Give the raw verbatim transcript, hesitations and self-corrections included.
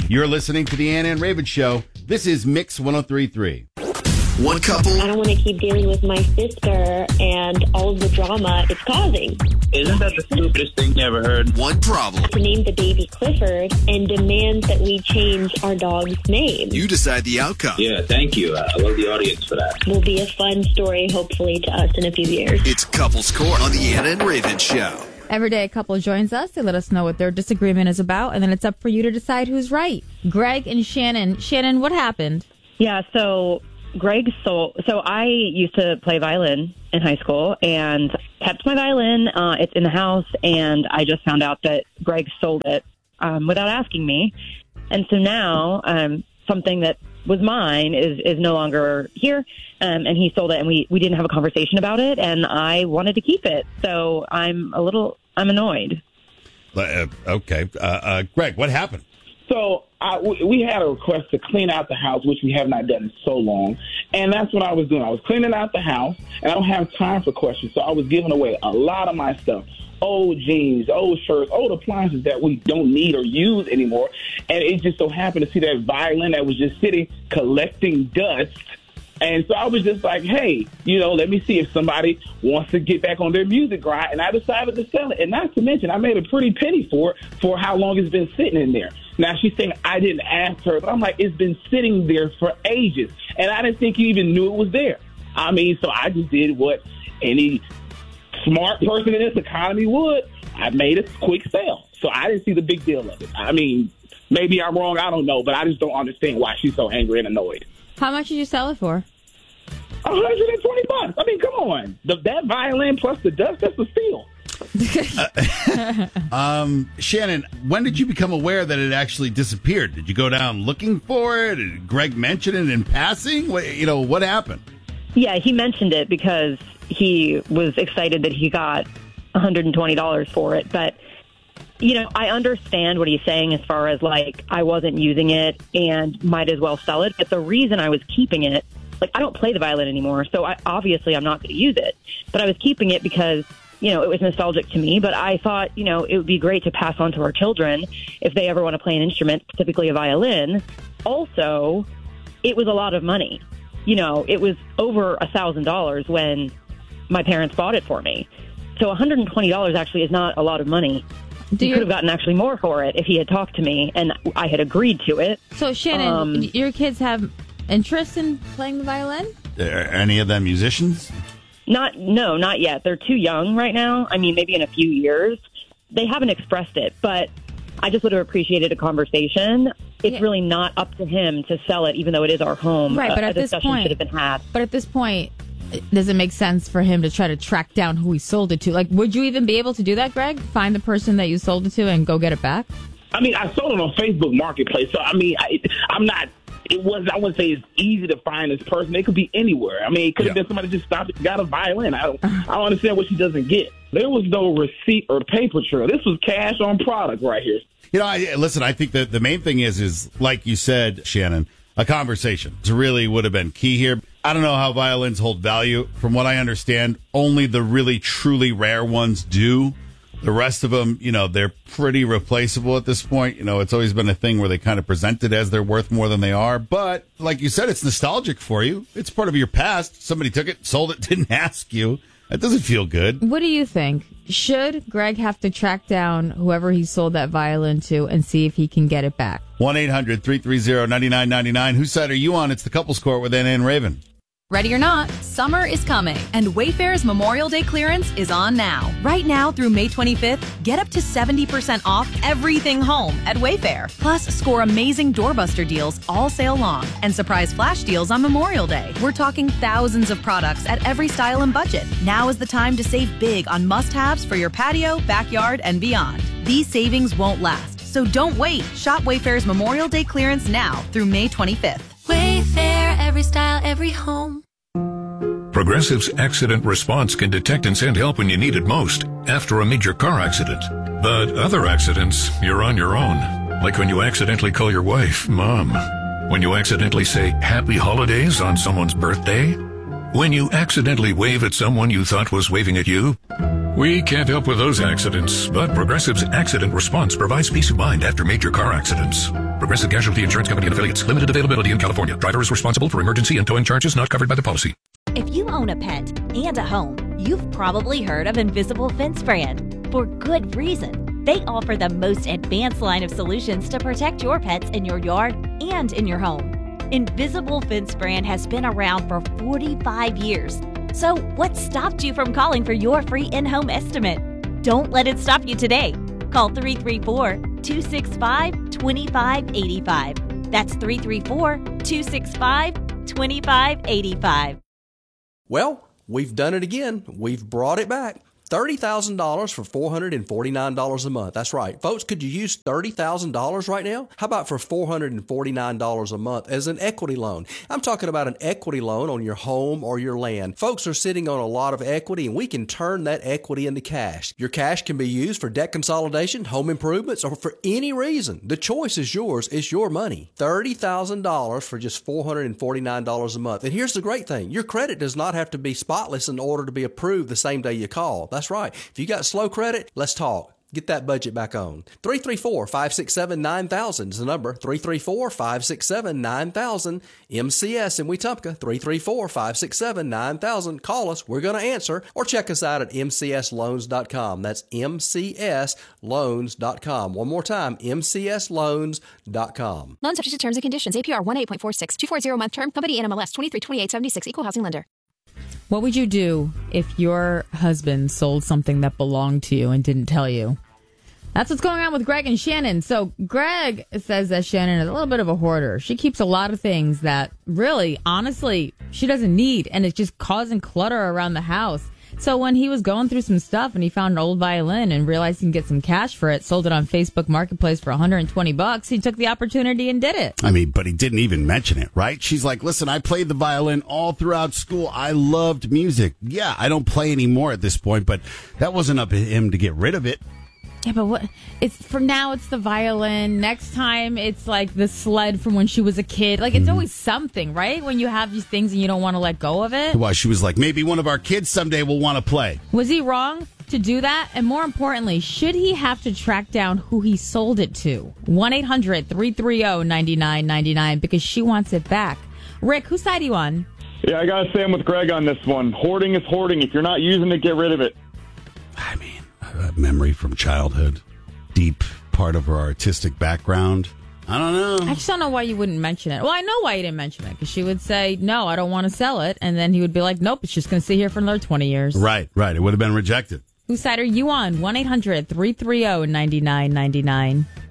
You're listening to the Ann and Raven Show. This is Mix one oh three point three. One couple. I don't want to keep dealing with my sister and all of the drama it's causing. Isn't that the stupidest thing you ever heard? One problem. To name the baby Clifford and demand that we change our dog's name. You decide the outcome. Yeah, thank you. I love the audience for that. Will be a fun story, hopefully, to us in a few years. It's Couples Court on the Ann and Raven Show. Every day a couple joins us. They let us know what their disagreement is about, and then it's up for you to decide who's right. Greg and Shannon. Shannon, what happened? Yeah, so Greg sold. So I used to play violin in high school and kept my violin. Uh, it's in the house, and I just found out that Greg sold it um, without asking me. And so now um, something that was mine is, is no longer here, um, and he sold it, and we, we didn't have a conversation about it, and I wanted to keep it. So I'm a little, I'm annoyed. Uh, okay. Uh, uh, Greg, what happened? So I, we had a request to clean out the house, which we have not done in so long. And that's what I was doing. I was cleaning out the house, and I don't have time for questions. So I was giving away a lot of my stuff. Old jeans, old shirts, old appliances that we don't need or use anymore. And it just so happened to see that violin that was just sitting collecting dust. And so I was just like, hey, you know, let me see if somebody wants to get back on their music grind. And I decided to sell it. And not to mention, I made a pretty penny for it for how long it's been sitting in there. Now, she's saying I didn't ask her, but I'm like, it's been sitting there for ages. And I didn't think you even knew it was there. I mean, so I just did what any smart person in this economy would. I made a quick sale. So I didn't see the big deal of it. I mean, maybe I'm wrong. I don't know. But I just don't understand why she's so angry and annoyed. How much did you sell it for? one hundred twenty bucks. I mean, come on. The, that violin plus the dust, that's a steal. uh, um, Shannon, when did you become aware that it actually disappeared? Did you go down looking for it? Did Greg mention it in passing? What, you know, what happened? Yeah, he mentioned it because he was excited that he got one hundred twenty dollars for it. But, you know, I understand what he's saying as far as, like, I wasn't using it and might as well sell it. But the reason I was keeping it, like, I don't play the violin anymore, so I, obviously I'm not going to use it. But I was keeping it because, you know, it was nostalgic to me. But I thought, you know, it would be great to pass on to our children if they ever want to play an instrument, specifically a violin. Also, it was a lot of money. You know, it was over a thousand dollars when my parents bought it for me. So one hundred twenty dollars actually is not a lot of money. Do you could have gotten actually more for it if he had talked to me and I had agreed to it. So, Shannon, um, your kids have interest in playing the violin? Are any of them musicians? Not, no, not yet. They're too young right now. I mean, maybe in a few years. They haven't expressed it, but I just would have appreciated a conversation. It's yeah. really not up to him to sell it, even though it is our home. Right, but a, at a this discussion point, should have been had. But at this point, does it make sense for him to try to track down who he sold it to? Like, would you even be able to do that, Greg? Find the person that you sold it to and go get it back? I mean, I sold it on Facebook Marketplace, so I mean, I, I'm not. It was. I wouldn't say it's easy to find this person. It could be anywhere. I mean, it could have yeah. been somebody just stopped and got a violin. I don't. I don't understand what she doesn't get. There was no receipt or paper trail. This was cash on product right here. You know, I, listen. I think that the main thing is, is like you said, Shannon, a conversation really would have been key here. I don't know how violins hold value. From what I understand, only the really truly rare ones do. The rest of them, you know, they're pretty replaceable at this point. You know, it's always been a thing where they kind of present it as they're worth more than they are. But like you said, it's nostalgic for you. It's part of your past. Somebody took it, sold it, didn't ask you. That doesn't feel good. What do you think? Should Greg have to track down whoever he sold that violin to and see if he can get it back? one eight hundred three three zero nine nine nine nine. Whose side are you on? It's the Couples Court with Ann and Raven. Ready or not, summer is coming, and Wayfair's Memorial Day clearance is on now. Right now through May twenty-fifth, get up to seventy percent off everything home at Wayfair. Plus, score amazing doorbuster deals all sale long and surprise flash deals on Memorial Day. We're talking thousands of products at every style and budget. Now is the time to save big on must-haves for your patio, backyard, and beyond. These savings won't last, so don't wait. Shop Wayfair's Memorial Day clearance now through May twenty-fifth. Wayfair, every style, every home. Progressive's accident response can detect and send help when you need it most after a major car accident. But other accidents, you're on your own. Like when you accidentally call your wife Mom. When you accidentally say Happy Holidays on someone's birthday. When you accidentally wave at someone you thought was waving at you. We can't help with those accidents, but Progressive's accident response provides peace of mind after major car accidents. Progressive Casualty Insurance Company and Affiliates. Limited availability in California. Driver is responsible for emergency and towing charges not covered by the policy. If you own a pet and a home, you've probably heard of Invisible Fence Brand. For good reason. They offer the most advanced line of solutions to protect your pets in your yard and in your home. Invisible Fence Brand has been around for forty-five years. So what stopped you from calling for your free in-home estimate? Don't let it stop you today. Call three three four, two six five, two five eight five. That's three three four, two six five, two five eight five. Well, we've done it again. We've brought it back. thirty thousand dollars for four hundred forty-nine dollars a month. That's right. Folks, could you use thirty thousand dollars right now? How about for four hundred forty-nine dollars a month as an equity loan? I'm talking about an equity loan on your home or your land. Folks are sitting on a lot of equity, and we can turn that equity into cash. Your cash can be used for debt consolidation, home improvements, or for any reason. The choice is yours. It's your money. thirty thousand dollars for just four hundred forty-nine dollars a month. And here's the great thing. Your credit does not have to be spotless in order to be approved the same day you call. That's right. If you got slow credit, let's talk. Get that budget back on. three three four, five six seven, nine thousand is the number. three three four, five six seven, nine thousand. M C S in Wetumpka. three three four, five six seven, nine thousand. Call us. We're going to answer. Or check us out at m c s loans dot com. That's m c s loans dot com. One more time, m c s loans dot com. Loan subject to terms and conditions. A P R one eight point four six. two forty month term. Company N M L S twenty-three twenty-eight seventy-six. Equal housing lender. What would you do if your husband sold something that belonged to you and didn't tell you? That's what's going on with Greg and Shannon. So Greg says that Shannon is a little bit of a hoarder. She keeps a lot of things that really, honestly, she doesn't need, and it's just causing clutter around the house. So when he was going through some stuff and he found an old violin and realized he can get some cash for it, sold it on Facebook Marketplace for one hundred twenty bucks, he took the opportunity and did it. I mean, but he didn't even mention it, right? She's like, listen, I played the violin all throughout school. I loved music. Yeah, I don't play anymore at this point, but that wasn't up to him to get rid of it. Yeah, but what? It's for now. It's the violin. Next time, it's like the sled from when she was a kid. Like it's mm-hmm. always something, right? When you have these things and you don't want to let go of it. Why she was like, maybe one of our kids someday will want to play. Was he wrong to do that? And more importantly, should he have to track down who he sold it to? one eight hundred, three three zero, nine nine nine nine because she wants it back. Rick, whose side are you on? Yeah, I gotta say I'm with Greg on this one. Hoarding is hoarding. If you're not using it, get rid of it. I mean. A memory from childhood, deep part of her artistic background. I don't know. I just don't know why you wouldn't mention it. Well, I know why you didn't mention it, because she would say, no, I don't want to sell it. And then he would be like, nope, it's just going to sit here for another twenty years. Right, right. It would have been rejected. Whose side are you on? one eight hundred, three three zero, nine nine nine nine.